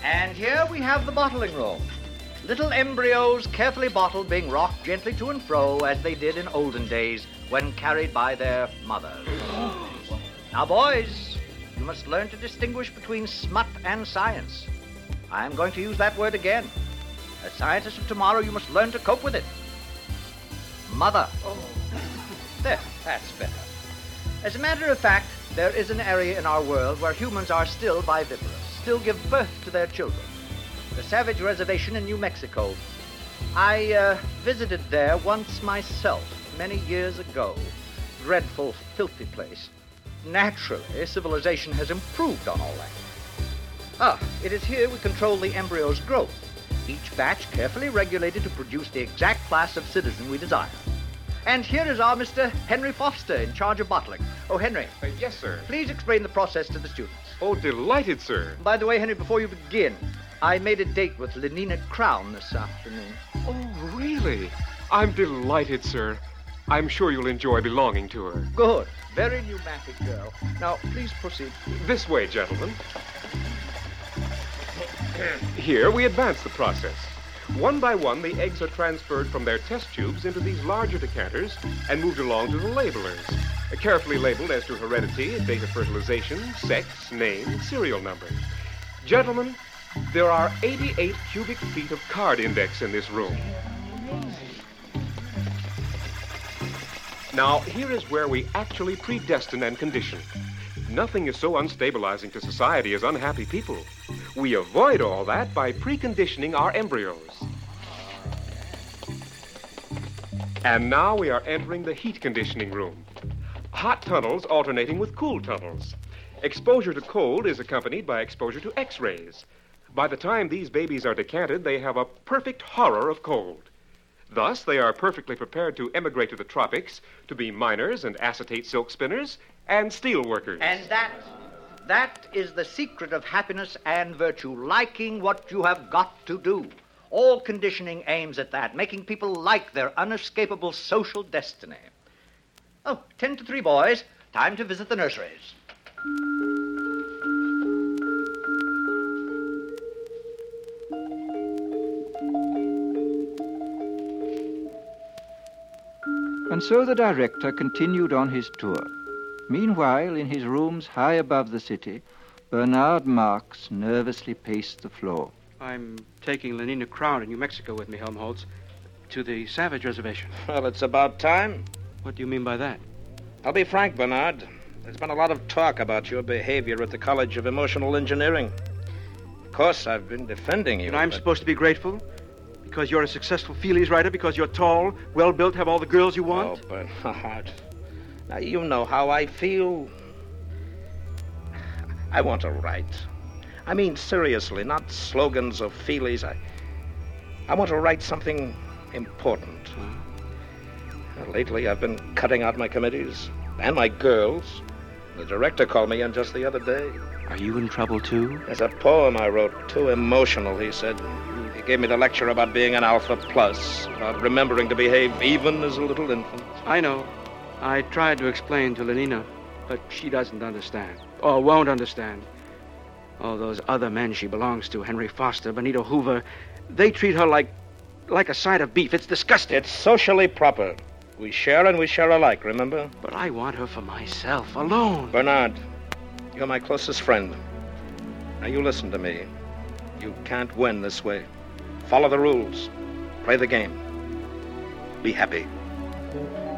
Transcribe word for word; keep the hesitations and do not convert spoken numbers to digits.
And here we have the bottling room. Little embryos carefully bottled being rocked gently to and fro as they did in olden days when carried by their mothers. Now, boys, you must learn to distinguish between smut and science. I am going to use that word again. As scientists of tomorrow, you must learn to cope with it. Mother. Oh. There, that's better. As a matter of fact, there is an area in our world where humans are still viviparous, still give birth to their children. The Savage Reservation in New Mexico. I uh, visited there once myself, many years ago. Dreadful, filthy place. Naturally, civilization has improved on all that. Ah, it is here we control the embryo's growth, each batch carefully regulated to produce the exact class of citizen we desire. And here is our Mister Henry Foster in charge of bottling. Oh, Henry. Uh, yes, sir. Please explain the process to the students. Oh, delighted, sir. By the way, Henry, before you begin, I made a date with Lenina Crown this afternoon. Oh, really? I'm delighted, sir. I'm sure you'll enjoy belonging to her. Good. Very pneumatic girl. Now, please proceed. This way, gentlemen. Here, we advance the process. One by one, the eggs are transferred from their test tubes into these larger decanters and moved along to the labelers, carefully labeled as to heredity, date of fertilization, sex, name, serial number. Gentlemen, there are eighty-eight cubic feet of card index in this room. Now, here is where we actually predestine and condition. Nothing is so unstabilizing to society as unhappy people. We avoid all that by preconditioning our embryos. And now we are entering the heat conditioning room. Hot tunnels alternating with cool tunnels. Exposure to cold is accompanied by exposure to X-rays. By the time these babies are decanted, they have a perfect horror of cold. Thus, they are perfectly prepared to emigrate to the tropics, to be miners and acetate silk spinners, and steel workers. And that, that is the secret of happiness and virtue, liking what you have got to do. All conditioning aims at that, making people like their unescapable social destiny. Oh, ten to three, boys. Time to visit the nurseries. And so the director continued on his tour. Meanwhile, in his rooms high above the city, Bernard Marx nervously paced the floor. I'm taking Lenina Crown in New Mexico with me, Helmholtz, to the Savage Reservation. Well, it's about time. What do you mean by that? I'll be frank, Bernard. There's been a lot of talk about your behavior at the College of Emotional Engineering. Of course, I've been defending you. And I'm but... supposed to be grateful? Because you're a successful feelies writer? Because you're tall, well-built, have all the girls you want? Oh, Bernard. Now, you know how I feel. I want to write. I mean, seriously, not slogans or feelies. I, I want to write something important. Huh? Well, lately, I've been cutting out my committees and my girls. The director called me in just the other day. Are you in trouble, too? There's a poem I wrote, too emotional, he said. He gave me the lecture about being an alpha plus, about remembering to behave even as a little infant. I know. I tried to explain to Lenina, but she doesn't understand, or won't understand. All those other men she belongs to, Henry Foster, Benito Hoover, they treat her like, like a side of beef. It's disgusting. It's socially proper. We share and we share alike, remember? But I want her for myself, alone. Bernard, you're my closest friend. Now you listen to me. You can't win this way. Follow the rules. Play the game. Be happy.